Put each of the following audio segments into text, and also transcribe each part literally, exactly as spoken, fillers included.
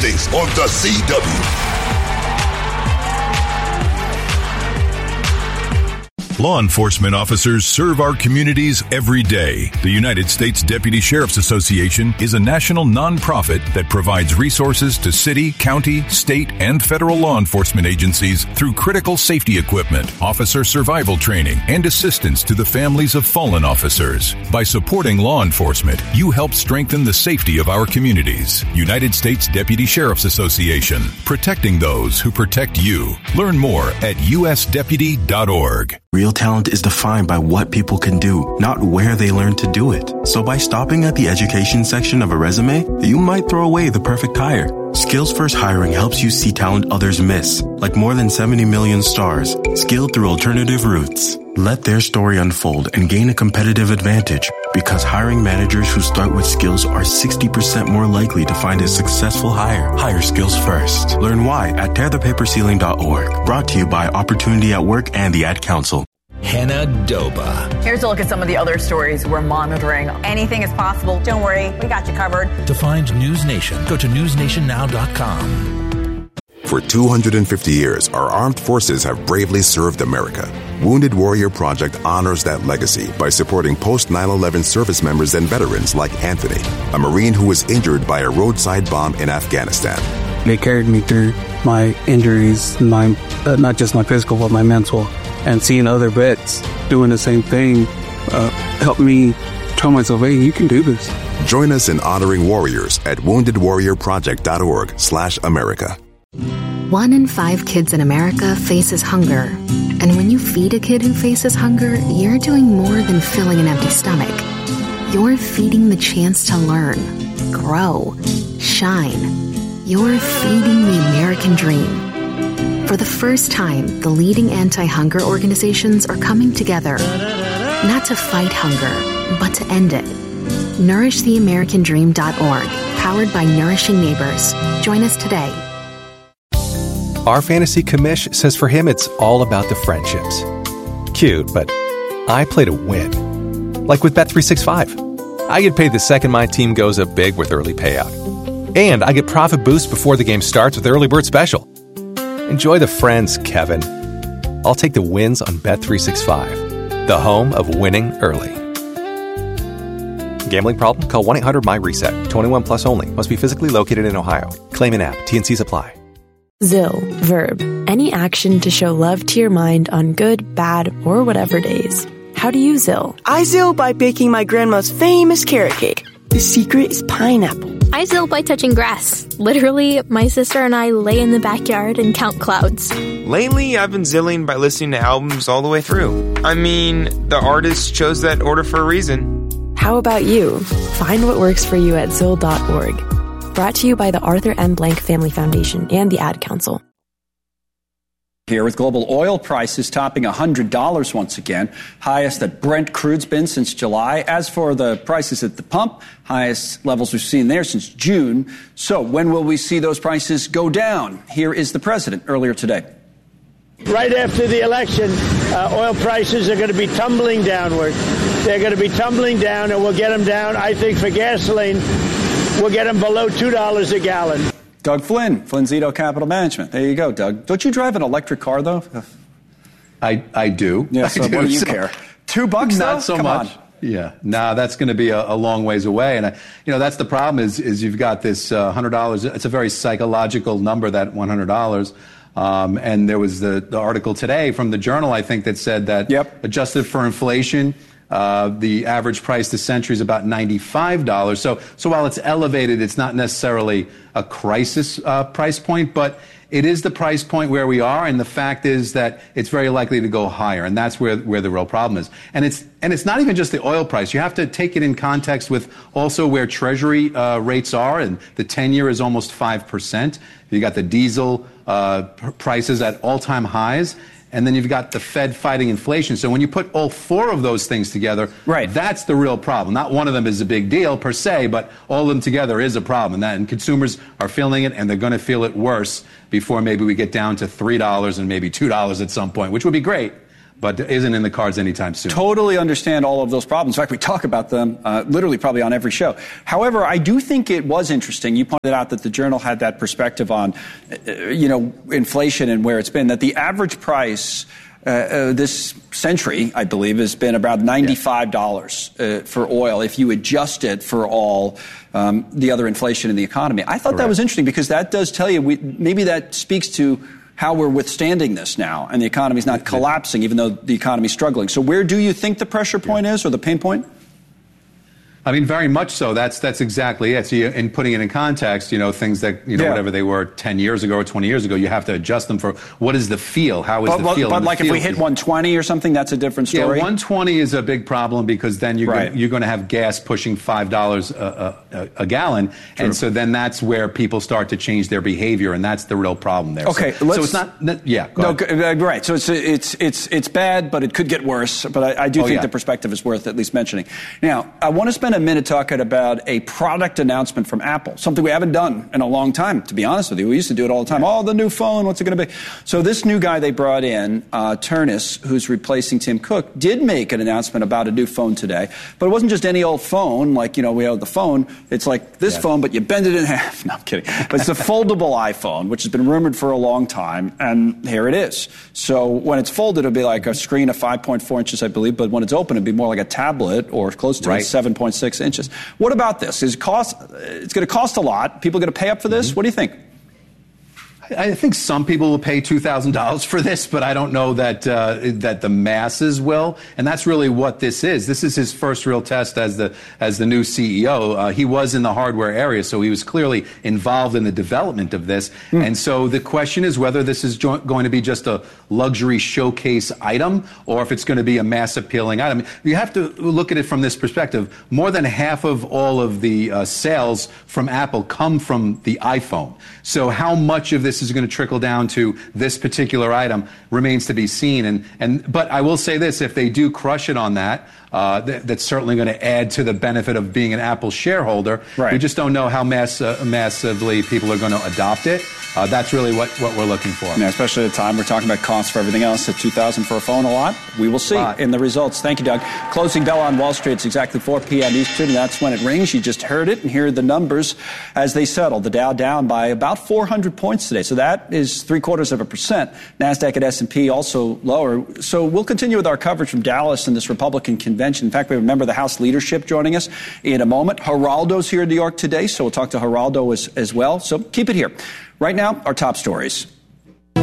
Wednesdays on The C W. Law enforcement officers serve our communities every day. The United States Deputy Sheriff's Association is a national nonprofit that provides resources to city, county, state, and federal law enforcement agencies through critical safety equipment, officer survival training, and assistance to the families of fallen officers. By supporting law enforcement, you help strengthen the safety of our communities. United States Deputy Sheriff's Association, protecting those who protect you. Learn more at u s deputy dot org. Real talent is defined by what people can do, not where they learn to do it. So by stopping at the education section of a resume, you might throw away the perfect hire. Skills First Hiring helps you see talent others miss, like more than seventy million stars, skilled through alternative routes. Let their story unfold and gain a competitive advantage, because hiring managers who start with skills are sixty percent more likely to find a successful hire. Hire skills first. Learn why at tear the paper ceiling dot org. Brought to you by Opportunity at Work and the Ad Council. Hannah Doba. Here's a look at some of the other stories we're monitoring. Anything is possible. Don't worry, we got you covered. To find News Nation, go to news nation now dot com. For two hundred fifty years, our armed forces have bravely served America. Wounded Warrior Project honors that legacy by supporting post nine eleven service members and veterans like Anthony, a Marine who was injured by a roadside bomb in Afghanistan. They carried me through my injuries, my uh, not just my physical, but my mental. And seeing other vets doing the same thing uh, helped me tell myself, hey, you can do this. Join us in honoring warriors at wounded warrior project dot org slash America. One in five kids in America faces hunger. And when you feed a kid who faces hunger, you're doing more than filling an empty stomach. You're feeding the chance to learn, grow, shine. You're feeding the American dream. For the first time, the leading anti-hunger organizations are coming together, not to fight hunger, but to end it. nourish the american dream dot org, powered by Nourishing Neighbors. Join us today. Our fantasy commish says for him it's all about the friendships. Cute, but I play to win. Like with Bet three sixty-five. I get paid the second my team goes up big with early payout. And I get profit boost before the game starts with Early Bird Special. Enjoy the friends, Kevin. I'll take the wins on Bet three sixty-five, the home of winning early. Gambling problem? Call one eight hundred M Y reset. twenty-one plus only. Must be physically located in Ohio. Claim in app. T and C's apply. Zill, verb. Any action to show love to your mind on good, bad, or whatever days. How do you Zill? I Zill by baking my grandma's famous carrot cake. The secret is pineapple. I Zill by touching grass. Literally, my sister and I lay in the backyard and count clouds. Lately, I've been Zilling by listening to albums all the way through. I mean, the artist chose that order for a reason. How about you? Find what works for you at zill dot org. Brought to you by the Arthur M. Blank Family Foundation and the Ad Council. Here with global oil prices topping one hundred dollars once again, highest that Brent crude's been since July. As for the prices at the pump, highest levels we've seen there since June. So when will we see those prices go down? Here is the president earlier today. Right after the election, uh, oil prices are going to be tumbling downward. They're going to be tumbling down, and we'll get them down. I think for gasoline, we'll get them below two dollars a gallon. Doug Flynn, Flynn Zito Capital Management. There you go, Doug. Don't you drive an electric car, though? I I do. Yeah, so I do. what do you so, care? Two bucks, Not though? so Come much. On. Yeah. No, that's going to be a, a long ways away. And, I, you know, that's the problem is is you've got this uh, one hundred dollars. It's a very psychological number, that one hundred dollars. Um, and there was the, the article today from the Journal, I think, that said that yep. adjusted for inflation, Uh, the average price this century is about ninety-five dollars. So, so while it's elevated, it's not necessarily a crisis uh, price point, but it is the price point where we are. And the fact is that it's very likely to go higher. And that's where, where the real problem is. And it's, and it's not even just the oil price. You have to take it in context with also where Treasury uh, rates are. And the ten year is almost five percent. You got the diesel uh, prices at all-time highs. And then you've got the Fed fighting inflation. So when you put all four of those things together, right. that's the real problem. Not one of them is a big deal per se, but all of them together is a problem. And, that, and consumers are feeling it, and they're going to feel it worse before maybe we get down to three dollars and maybe two dollars at some point, which would be great. but isn't in the cards anytime soon. Totally understand all of those problems. In fact, we talk about them uh, literally probably on every show. However, I do think it was interesting. You pointed out that the Journal had that perspective on, uh, you know, inflation and where it's been, that the average price uh, uh, this century, I believe, has been about ninety-five dollars uh, for oil if you adjust it for all um, the other inflation in the economy. I thought Correct. That was interesting because that does tell you, we, maybe that speaks to how we're withstanding this now, and the economy's not collapsing, even though the economy's struggling. So where do you think the pressure point yeah. is, or the pain point? I mean, very much so. That's that's exactly it. So, you, in putting it in context, you know, things that, you know, yeah. whatever they were ten years ago or twenty years ago, you have to adjust them for what is the feel? How is but, the but, feel? But like feel if we hit one twenty or something, that's a different story. Yeah, one twenty is a big problem because then you're right. gonna, you're going to have gas pushing five dollars a, a, a gallon, True. And so then that's where people start to change their behavior, and that's the real problem there. Okay, so, let's, so it's not. Yeah, go no, ahead. right. So it's it's it's it's bad, but it could get worse. But I, I do oh, think yeah. the perspective is worth at least mentioning. Now, I want to spend a minute talking about about a product announcement from Apple, something we haven't done in a long time, to be honest with you. We used to do it all the time. Oh, the new phone, what's it going to be? So this new guy they brought in, uh, Ternus, who's replacing Tim Cook, did make an announcement about a new phone today. But it wasn't just any old phone, like, you know, we have the phone. It's like this yeah. phone, but you bend it in half. No, I'm kidding. But it's a foldable iPhone, which has been rumored for a long time, and here it is. So when it's folded, it'll be like a screen of five point four inches, I believe, but when it's open, it'll be more like a tablet or close to right. it, seven point six inches. What about this? Is it cost? It's going to cost a lot. People are going to pay up for this. Mm-hmm. What do you think? I think some people will pay two thousand dollars for this, but I don't know that uh, that the masses will. And that's really what this is. This is his first real test as the as the new C E O. Uh, he was in the hardware area, so he was clearly involved in the development of this. Mm. And so the question is whether this is jo- going to be just a luxury showcase item or if it's going to be a mass appealing item. You have to look at it from this perspective. More than half of all of the uh, sales from Apple come from the iPhone. So how much of this is going to trickle down to this particular item remains to be seen. And, and but I will say this, if they do crush it on that, uh, th- that's certainly going to add to the benefit of being an Apple shareholder. Right. We just don't know how mass, uh, massively people are going to adopt it. Uh, that's really what, what we're looking for. Yeah, especially at the time we're talking about costs for everything else. At two thousand dollars for a phone, a lot. We will see in the results. Thank you, Doug. Closing bell on Wall Street. It's exactly four p.m. Eastern, and that's when it rings. You just heard it, and here are the numbers as they settle. The Dow down by about four hundred points today, so that is three quarters of a percent. NASDAQ and S and P also lower. So we'll continue with our coverage from Dallas and this Republican convention. In fact, we remember the House leadership joining us in a moment. Geraldo's here in New York today, so we'll talk to Geraldo as, as well. So keep it here. Right now, our top stories. We're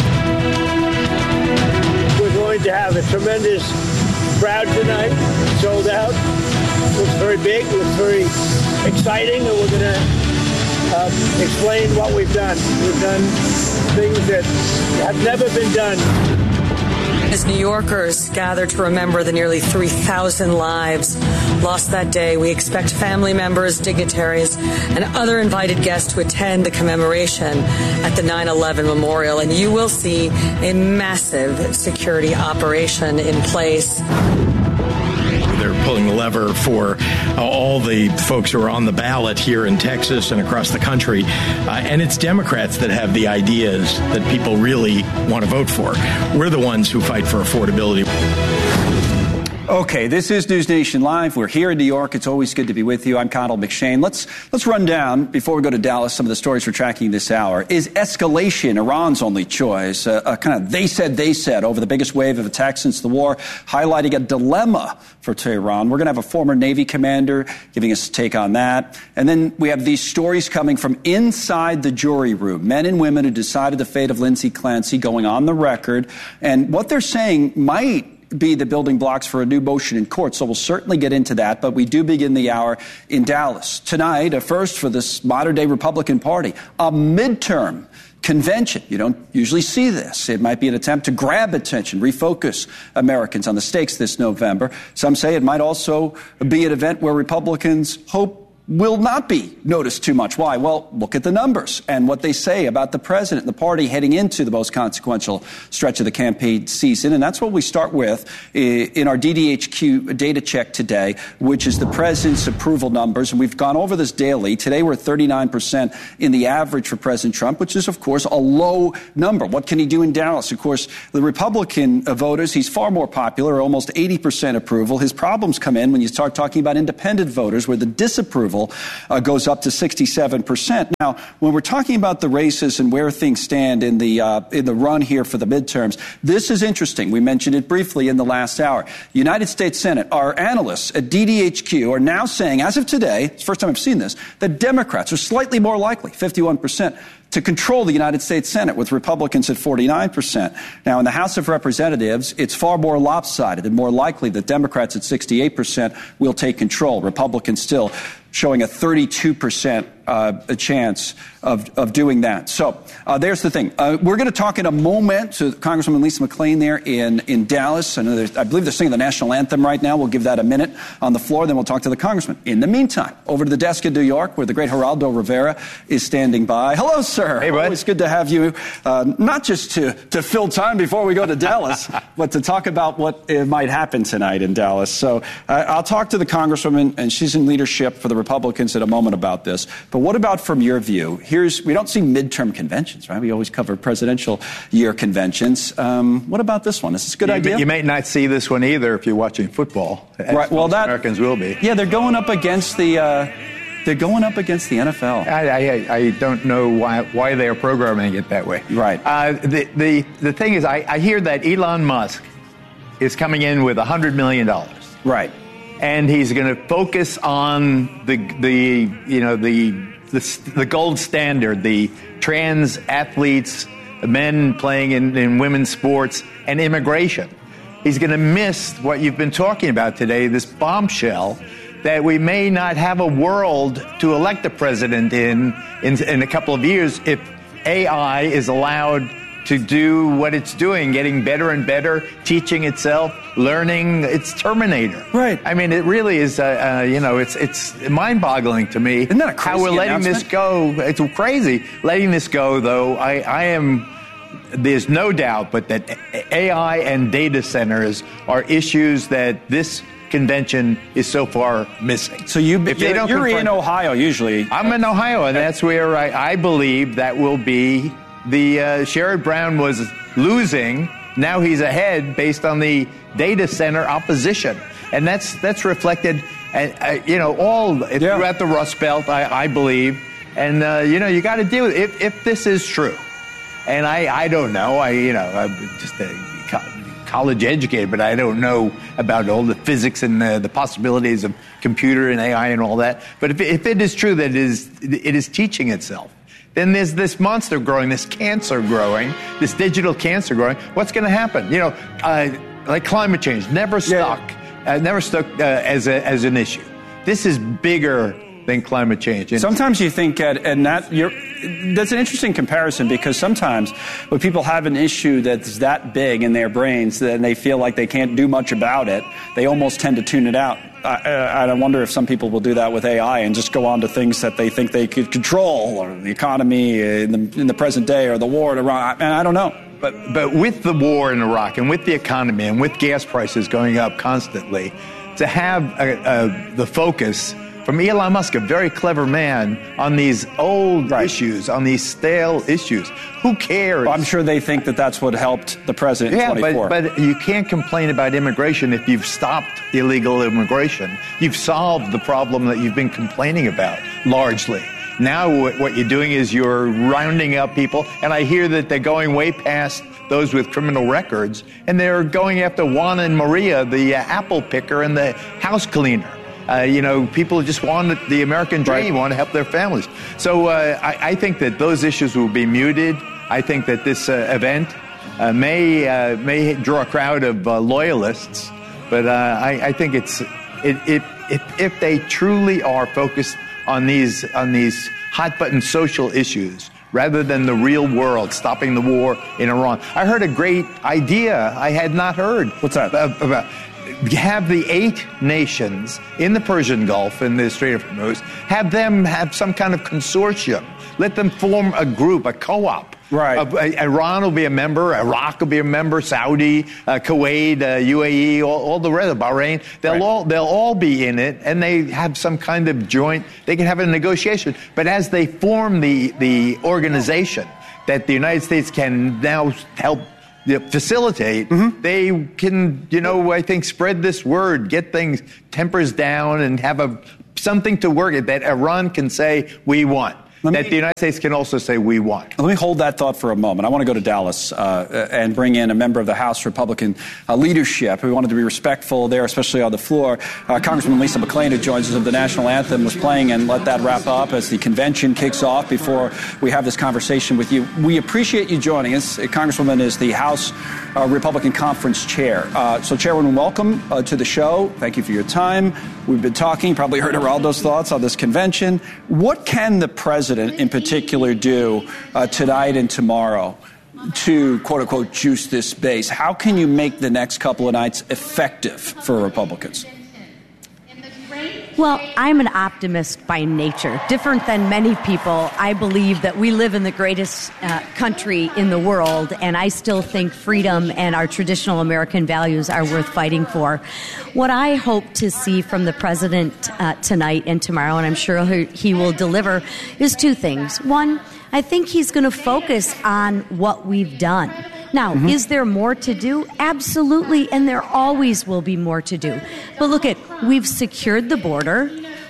going to have a tremendous crowd tonight, sold out. Looks very big, looks very exciting, and we're going to uh, explain what we've done. We've done things that have never been done. As New Yorkers gather to remember the nearly three thousand lives lost that day, we expect family members, dignitaries, and other invited guests to attend the commemoration at the nine eleven memorial. And you will see a massive security operation in place. They're pulling the lever for uh, all the folks who are on the ballot here in Texas and across the country. Uh, and it's Democrats that have the ideas that people really want to vote for. We're the ones who fight for affordability. Okay, this is News Nation Live. We're here in New York. It's always good to be with you. I'm Connell McShane. Let's let's run down, before we go to Dallas, some of the stories we're tracking this hour. Is escalation Iran's only choice? Uh, a kind of they said, they said over the biggest wave of attacks since the war, highlighting a dilemma for Tehran. We're going to have a former Navy commander giving us a take on that. And then we have these stories coming from inside the jury room. Men and women who decided the fate of Lindsay Clancy going on the record. And what they're saying might be the building blocks for a new motion in court. So we'll certainly get into that. But we do begin the hour in Dallas. Tonight, a first for this modern-day Republican Party, a midterm convention. You don't usually see this. It might be an attempt to grab attention, refocus Americans on the stakes this November. Some say it might also be an event where Republicans hope will not be noticed too much. Why? Well, look at the numbers and what they say about the president and the party heading into the most consequential stretch of the campaign season. And that's what we start with in our D D H Q data check today, which is the president's approval numbers. And we've gone over this daily. Today, we're at thirty-nine percent in the average for President Trump, which is, of course, a low number. What can he do in Dallas? Of course, the Republican voters, he's far more popular, almost eighty percent approval. His problems come in when you start talking about independent voters, where the disapproval Uh, goes up to sixty-seven percent. Now, when we're talking about the races and where things stand in the uh, in the run here for the midterms, this is interesting. We mentioned it briefly in the last hour. United States Senate, our analysts at D D H Q are now saying, as of today, it's the first time I've seen this, that Democrats are slightly more likely, fifty-one percent, to control the United States Senate, with Republicans at forty-nine percent. Now, in the House of Representatives, it's far more lopsided and more likely that Democrats at sixty-eight percent will take control. Republicans still showing a thirty-two percent uh, a chance of, of doing that. So uh, there's the thing. Uh, we're going to talk in a moment to Congresswoman Lisa McClain there in, in Dallas. I, know I believe they're singing the national anthem right now. We'll give that a minute on the floor. Then we'll talk to the congressman. In the meantime, over to the desk in New York, where the great Geraldo Rivera is standing by. Hello, sir. Hey, bud. Always good to have you, uh, not just to, to fill time before we go to Dallas, but to talk about what uh, might happen tonight in Dallas. So uh, I'll talk to the congresswoman, and she's in leadership for the Republicans in a moment about this. But what about from your view? Here's we don't see midterm conventions, right? We always cover presidential year conventions. Um, what about this one? Is this a good you, idea? You may not see this one either if you're watching football. Right. Well, that Americans will be. Yeah, they're going up against the. Uh, They're going up against the N F L. I, I, I don't know why why they are programming it that way. Right. Uh, the, the the thing is, I, I hear that Elon Musk is coming in with one hundred million dollars. Right. And he's going to focus on the the you know the the, the gold standard, the trans athletes, men playing in, in women's sports, and immigration. He's going to miss what you've been talking about today, this bombshell, that we may not have a world to elect a president in, in in a couple of years if A I is allowed to do what it's doing, getting better and better, teaching itself, learning. It's Terminator. Right. I mean, it really is, uh, uh, you know, it's it's mind-boggling to me. Isn't that a crazy how we're letting this go. It's crazy. Letting this go, though, I, I am... There's no doubt but that A I and data centers are issues that this convention is so far missing. So you, if you're, they don't you're in confront, Ohio usually. I'm in Ohio, and that's where I, I believe that will be the uh, Sherrod Brown was losing. Now he's ahead based on the data center opposition, and that's that's reflected, uh, uh, you know, all yeah. throughout the Rust Belt. I, I believe, and uh, you know, you got to deal with it if, if this is true. And I, I don't know. I, you know, I'm just a college educated, but I don't know about all the physics and the, the possibilities of computer and A I and all that. But if, if it is true that it is, it is teaching itself, then there's this monster growing, this cancer growing, this digital cancer growing. What's going to happen? You know, uh, like climate change, never stuck, yeah. uh, never stuck uh, as a, as an issue. This is bigger than climate change. And sometimes you think, Ed, and that you're, that's an interesting comparison, because sometimes when people have an issue that's that big in their brains, then they feel like they can't do much about it. They almost tend to tune it out. I, I wonder if some people will do that with A I and just go on to things that they think they could control, or the economy in the, in the present day, or the war in Iraq. I, I don't know. But but with the war in Iraq and with the economy and with gas prices going up constantly, to have a, a, the focus from Elon Musk, a very clever man, on these old right. issues, on these stale issues. Who cares? Well, I'm sure they think that that's what helped the president yeah, in twenty-four. But, but you can't complain about immigration if you've stopped illegal immigration. You've solved the problem that you've been complaining about, largely. Now what, what you're doing is you're rounding up people, and I hear that they're going way past those with criminal records, and they're going after Juan and Maria, the uh, apple picker and the house cleaner. Uh, you know, people just want the American dream, right. want to help their families. So uh, I, I think that those issues will be muted. I think that this uh, event uh, may uh, may draw a crowd of uh, loyalists, but uh, I, I think it's it, it, if if they truly are focused on these on these hot button social issues rather than the real world, stopping the war in Iran. I heard a great idea I had not heard. What's that? About, about have the eight nations in the Persian Gulf and the Strait of Hormuz, have them have some kind of consortium. Let them form a group, a co-op. Right. Uh, Iran will be a member, Iraq will be a member, Saudi, uh, Kuwait, uh, U A E, all, all the rest, Bahrain. They'll right. all they'll all be in it, and they have some kind of joint. They can have a negotiation. But as they form the the organization that the United States can now help facilitate, mm-hmm. they can, you know, I think spread this word, get things tempers down, and have a something to work at that Iran can say we want. Let that me, the United States can also say we want. Let me hold that thought for a moment. I want to go to Dallas uh, and bring in a member of the House Republican uh, leadership. We wanted to be respectful there, especially on the floor. Uh, Congresswoman Lisa McClain, who joins us, of the national anthem was playing, and let that wrap up as the convention kicks off before we have this conversation with you. We appreciate you joining us. Congresswoman is the House uh, Republican Conference Chair. Uh, so, Chairwoman, welcome uh, to the show. Thank you for your time. We've been talking, probably heard Geraldo's thoughts on this convention. What can the president in particular do uh, tonight and tomorrow to, quote unquote, juice this base? How can you make the next couple of nights effective for Republicans? Well, I'm an optimist by nature. Different than many people, I believe that we live in the greatest uh, country in the world, and I still think freedom and our traditional American values are worth fighting for. What I hope to see from the president uh, tonight and tomorrow, and I'm sure he, he will deliver, is two things. One, I think he's going to focus on what we've done. Now, mm-hmm. is there more to do? Absolutely, and there always will be more to do. But look at, we've secured the border.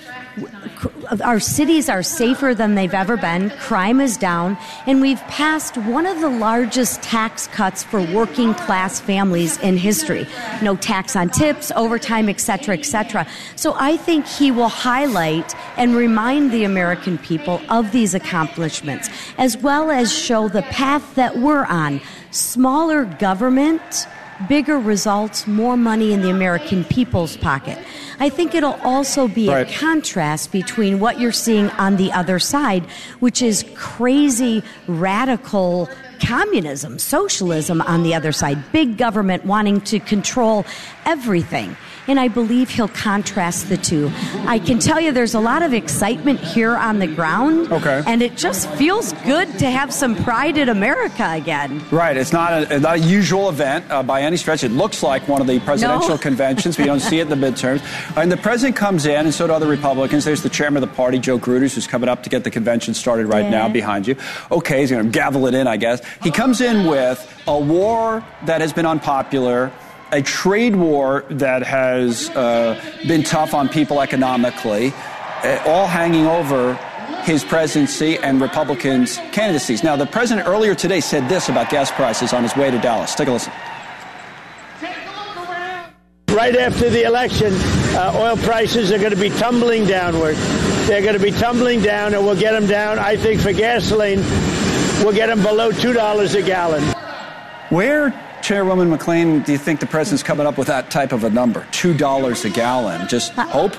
Our cities are safer than they've ever been. Crime is down. And we've passed one of the largest tax cuts for working class families in history. No tax on tips, overtime, et cetera, et cetera. So I think he will highlight and remind the American people of these accomplishments, as well as show the path that we're on. Smaller government, bigger results, more money in the American people's pocket. I think it'll also be right. a contrast between what you're seeing on the other side, which is crazy, radical communism, socialism on the other side, big government wanting to control everything. And I believe he'll contrast the two. I can tell you there's a lot of excitement here on the ground. Okay. And it just feels good to have some pride in America again. Right. It's not a, not a usual event uh, by any stretch. It looks like one of the presidential no. conventions. We don't see it in the midterms. And the president comes in, and so do other Republicans. There's the chairman of the party, Joe Gruters, who's coming up to get the convention started right yeah. now behind you. Okay, he's going to gavel it in, I guess. He comes in with a war that has been unpopular, a trade war that has uh, been tough on people economically, uh, all hanging over his presidency and Republicans' candidacies. Now, the president earlier today said this about gas prices on his way to Dallas. Take a listen. Right after the election, uh, oil prices are going to be tumbling downward. They're going to be tumbling down, and we'll get them down, I think, for gasoline, we'll get them below two dollars a gallon. Where, Chairwoman McClain, do you think the president's coming up with that type of a number? two dollars a gallon. Just uh, hope?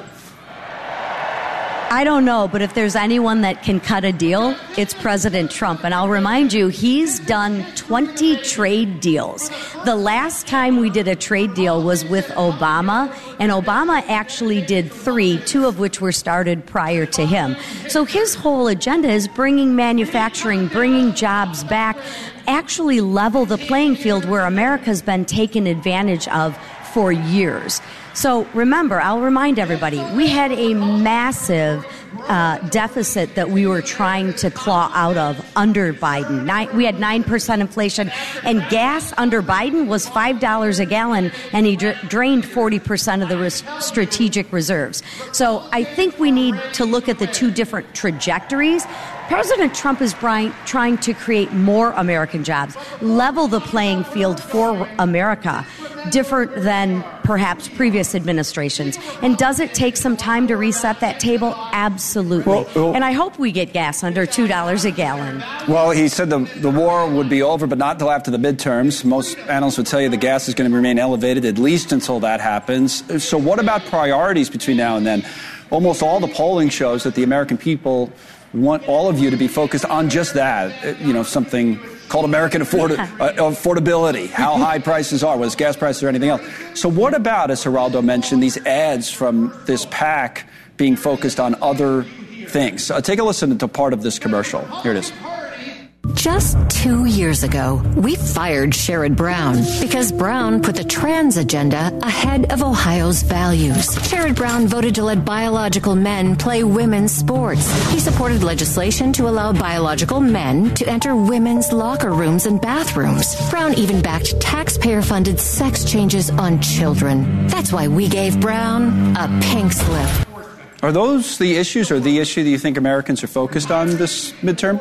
I don't know, but if there's anyone that can cut a deal, it's President Trump. And I'll remind you, he's done twenty trade deals. The last time we did a trade deal was with Obama, and Obama actually did three, two of which were started prior to him. So his whole agenda is bringing manufacturing, bringing jobs back, actually level the playing field where America's been taken advantage of for years. So remember, I'll remind everybody, we had a massive uh, deficit that we were trying to claw out of under Biden. Nine, we had nine percent inflation, and gas under Biden was five dollars a gallon, and he dra- drained forty percent of the res- strategic reserves. So I think we need to look at the two different trajectories. President Trump is trying, trying to create more American jobs, level the playing field for America, different than perhaps previous administrations. And does it take some time to reset that table? Absolutely. Well, well, and I hope we get gas under two dollars a gallon. Well, he said the, the war would be over, but not until after the midterms. Most analysts would tell you the gas is going to remain elevated at least until that happens. So what about priorities between now and then? Almost all the polling shows that the American people want all of you to be focused on just that, you know, something called American afford- uh, affordability, how high prices are, whether it's gas prices or anything else. So what about, as Geraldo mentioned, these ads from this PAC being focused on other things? Uh, take a listen to part of this commercial. Here it is. Just two years ago, we fired Sherrod Brown because Brown put the trans agenda ahead of Ohio's values. Sherrod Brown voted to let biological men play women's sports. He supported legislation to allow biological men to enter women's locker rooms and bathrooms. Brown even backed taxpayer-funded sex changes on children. That's why we gave Brown a pink slip. Are those the issues or the issue that you think Americans are focused on this midterm?